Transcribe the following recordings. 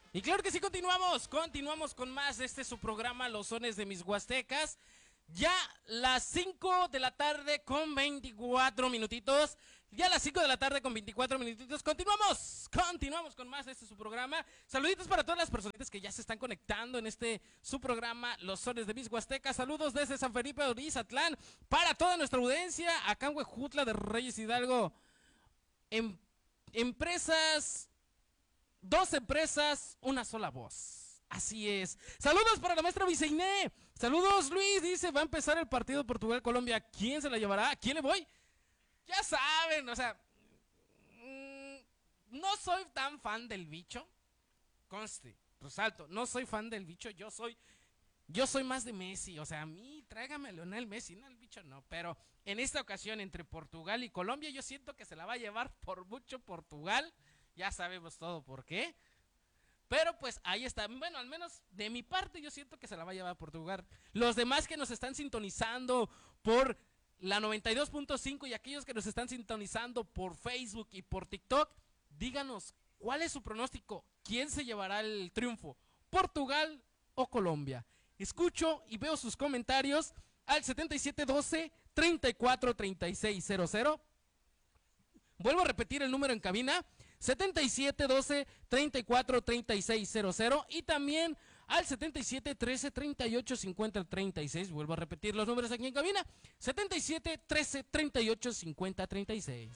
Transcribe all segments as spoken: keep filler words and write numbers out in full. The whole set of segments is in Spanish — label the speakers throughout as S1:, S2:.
S1: Y claro que sí, continuamos, continuamos con más de este su programa Los Sones de mis Huastecas. Ya las cinco de la tarde con veinticuatro minutitos. Ya las cinco de la tarde con veinticuatro minutitos. Continuamos, continuamos con más de este su programa. Saluditos para todas las personitas que ya se están conectando en este su programa Los Sones de mis Huastecas. Saludos desde San Felipe de Orizatlán para toda nuestra audiencia. Acá en Huejutla de Reyes Hidalgo. Em, empresas Dos empresas, una sola voz. Así es. Saludos para la maestra Viceiné. Saludos, Luis. Dice, va a empezar el partido Portugal-Colombia. ¿Quién se la llevará? ¿A quién le voy? Ya saben, o sea, mmm, no soy tan fan del bicho. Conste, resalto, no soy fan del bicho. Yo soy, yo soy más de Messi. O sea, a mí, tráigame a Leonel Messi. No, el bicho no. Pero en esta ocasión, entre Portugal y Colombia, yo siento que se la va a llevar por mucho Portugal. Ya sabemos todo por qué. Pero pues ahí está. Bueno, al menos de mi parte yo siento que se la va a llevar Portugal. Los demás que nos están sintonizando por la noventa y dos punto cinco y aquellos que nos están sintonizando por Facebook y por TikTok, díganos cuál es su pronóstico. ¿Quién se llevará el triunfo? ¿Portugal o Colombia? Escucho y veo sus comentarios al setenta y siete doce treinta y cuatro treinta y seis cero cero. Vuelvo a repetir el número en cabina, setenta y siete doce treinta y cuatro treinta y seis cero cero y también al setenta y siete trece treinta y ocho cincuenta treinta y seis. Vuelvo a repetir los números aquí en cabina, setenta y siete trece treinta y ocho cincuenta treinta y seis.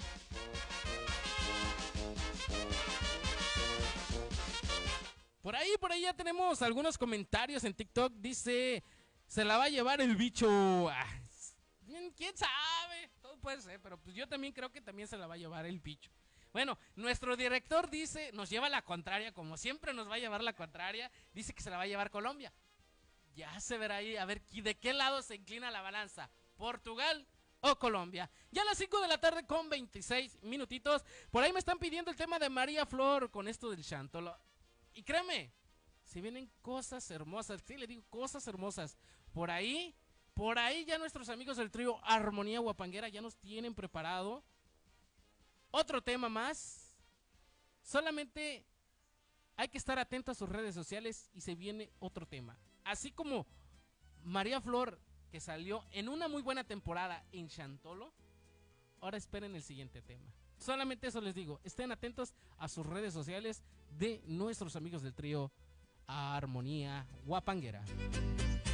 S1: Por ahí, por ahí ya tenemos algunos comentarios en TikTok. Dice, se la va a llevar el bicho. Ah, ¿quién sabe? Todo puede ser, pero pues yo también creo que también se la va a llevar el bicho. Bueno, nuestro director dice, nos lleva la contraria, como siempre nos va a llevar la contraria, dice que se la va a llevar Colombia. Ya se verá ahí, a ver de qué lado se inclina la balanza, Portugal o Colombia. Ya a las cinco de la tarde con veintiséis minutitos, por ahí me están pidiendo el tema de María Flor con esto del Chantolo. Y créeme, se vienen cosas hermosas, sí, le digo cosas hermosas. Por ahí, por ahí ya nuestros amigos del trío Armonía Guapanguera ya nos tienen preparado otro tema más. Solamente hay que estar atento a sus redes sociales y se viene otro tema. Así como María Flor, que salió en una muy buena temporada en Chantolo, ahora esperen el siguiente tema. Solamente eso les digo, estén atentos a sus redes sociales de nuestros amigos del trío Armonía Guapanguera.